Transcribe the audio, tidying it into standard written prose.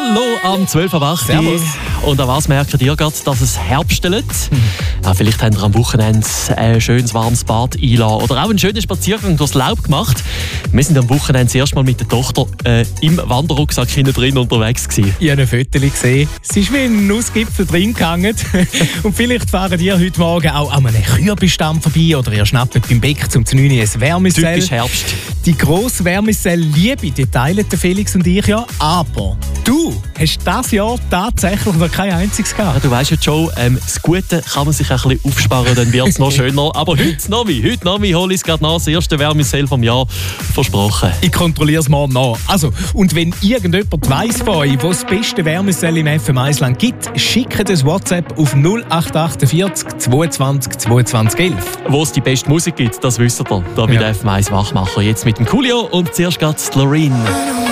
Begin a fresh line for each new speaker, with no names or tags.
Hallo am 12.08.
Servus.
Und an was merkt ihr gerade, dass es herbstelt? Ja, vielleicht habt ihr am Wochenende ein schönes warmes Bad eingeladen oder auch einen schönen Spaziergang durchs Laub gemacht. Wir sind am Wochenende das erste Mal mit der Tochter im Wanderrucksack hinten drin unterwegs gewesen.
Ich habe ein Foto gesehen. Sie ist wie ein Nussgipfel drin gehangen. Und vielleicht fahren ihr heute Morgen auch an einem Kürbisstamm vorbei oder ihr schnappt beim Beck zum 9 Uhr ein Wärmesell.
Typisch Herbst.
Die grosse Wärmesell-Liebe, die teilen der Felix und ich ja. Aber du hast dieses Jahr tatsächlich noch kein einziges
Ja,
gehabt.
du weißt ja schon, das Gute kann man sich ein bisschen aufsparen, dann wird es noch schöner. Aber heute noch hole ich es gerade nach, das erste Wärmesell vom Jahr, versprochen.
Ich kontrolliere es morgen nach. Also, und wenn irgendjemand weiss von euch, wo das beste Wärmesell im FM1-Land gibt, schickt ein WhatsApp auf 0848 22 22 11.
Wo es die beste Musik gibt, das wisst ihr. Da bei der FM1 Wachmacher. Jetzt mit dem Coolio und zuerst geht's Loreen.